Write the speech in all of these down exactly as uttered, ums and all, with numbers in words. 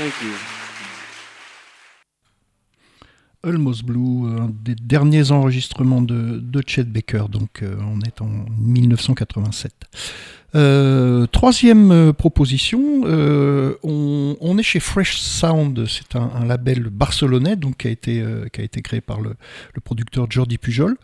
Thank you. Almost Blue, un des derniers enregistrements de, de Chet Baker, donc euh, on est en dix-neuf cent quatre-vingt-sept. Euh, troisième euh, proposition, euh, on, on est chez Fresh Sound, c'est un, un label barcelonais donc, qui, a été, euh, qui a été créé par le, le producteur Jordi Pujol.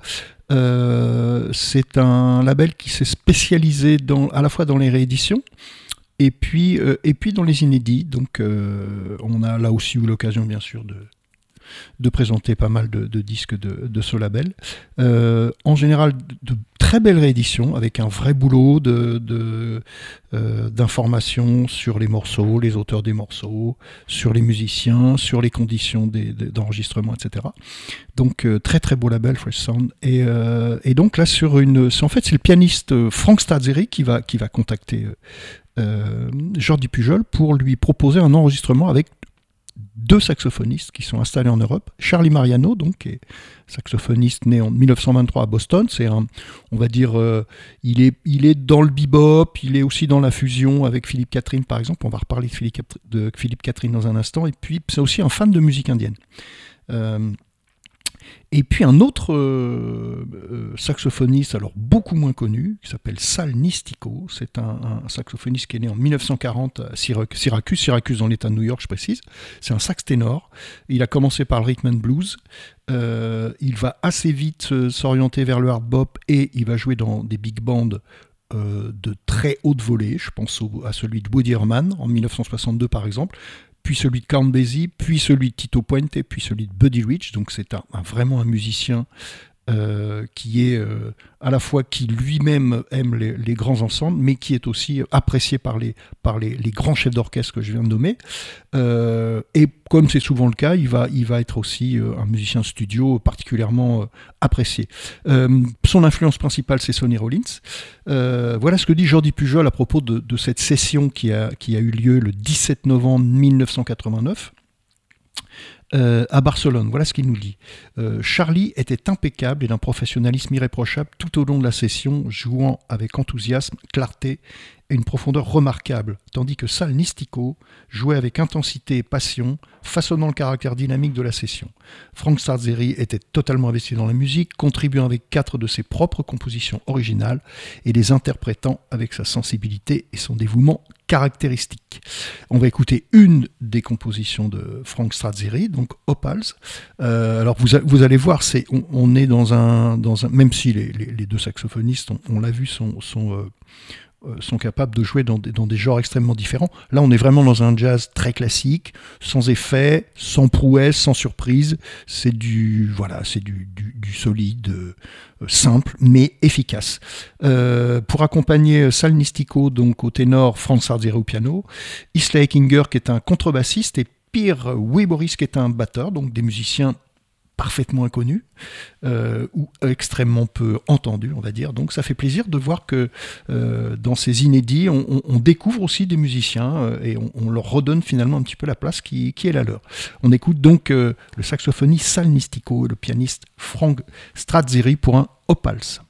Euh, c'est un label qui s'est spécialisé dans, à la fois dans les rééditions et puis, euh, et puis dans les inédits. Donc euh, on a là aussi eu l'occasion bien sûr de de présenter pas mal de, de disques de, de ce label. Euh, en général, de, de très belles rééditions avec un vrai boulot de, de, euh, d'informations sur les morceaux, les auteurs des morceaux, sur les musiciens, sur les conditions des, des, d'enregistrement, et cetera. Donc, euh, très très beau label, Fresh Sound. Et, euh, et donc là, sur une, c'est, en fait, c'est le pianiste Frank Strazzeri qui va, qui va contacter euh, Jordi Pujol pour lui proposer un enregistrement avec deux saxophonistes qui sont installés en Europe. Charlie Mariano, donc, qui est saxophoniste né en dix-neuf cent vingt-trois à Boston. C'est un, on va dire, euh, il est, il est dans le bebop, il est aussi dans la fusion avec Philippe Catherine, par exemple. On va reparler de Philippe, de Philippe Catherine dans un instant. Et puis, c'est aussi un fan de musique indienne. Euh, Et puis un autre euh, euh, saxophoniste, alors beaucoup moins connu, qui s'appelle Sal Nistico. C'est un, un saxophoniste qui est né en dix-neuf cent quarante à Syracuse, Syracuse dans l'État de New York, je précise. C'est un sax ténor. Il a commencé par le rhythm and blues. Euh, il va assez vite euh, s'orienter vers le hard bop et il va jouer dans des big bands euh, de très haute volée. Je pense au, à celui de Woody Herman en dix-neuf cent soixante-deux par exemple. Puis celui de Count Basie, puis celui de Tito Puente, puis celui de Buddy Rich. Donc c'est un, un, vraiment un musicien euh, qui est euh, à la fois qui lui-même aime les, les grands ensembles, mais qui est aussi apprécié par les, par les, les grands chefs d'orchestre que je viens de nommer. Euh, et comme c'est souvent le cas, il va, il va être aussi euh, un musicien studio particulièrement euh, apprécié. Euh, son influence principale, c'est Sonny Rollins. Euh, voilà ce que dit Jordi Pujol à propos de, de cette session qui a, qui a eu lieu le dix-sept novembre dix-neuf cent quatre-vingt-neuf. Euh, à Barcelone, voilà ce qu'il nous dit. Euh, Charlie était impeccable et d'un professionnalisme irréprochable tout au long de la session, jouant avec enthousiasme, clarté et une profondeur remarquable, tandis que Sal Nistico jouait avec intensité et passion, façonnant le caractère dynamique de la session. Frank Strazzeri était totalement investi dans la musique, contribuant avec quatre de ses propres compositions originales et les interprétant avec sa sensibilité et son dévouement caractéristique. On va écouter une des compositions de Frank Strazzeri, donc Opals. Euh, alors vous, vous allez voir, c'est, on, on est dans un, dans un, même si les, les, les deux saxophonistes, on, on l'a vu, sont, sont euh, sont capables de jouer dans des, dans des genres extrêmement différents. Là, on est vraiment dans un jazz très classique, sans effet, sans prouesse, sans surprise. C'est du, voilà, c'est du, du, du solide, euh, simple, mais efficace. Euh, pour accompagner Sal Nistico, donc au ténor, Frank Strazzeri au piano, Isla Ekinger qui est un contrebassiste et Pierre Wiboris qui est un batteur, donc des musiciens parfaitement inconnu euh, ou extrêmement peu entendu, on va dire. Donc ça fait plaisir de voir que euh, dans ces inédits, on, on, on découvre aussi des musiciens euh, et on, on leur redonne finalement un petit peu la place qui, qui est la leur. On écoute donc euh, le saxophoniste Sal Nistico et le pianiste Frank Strazzeri pour un Opals.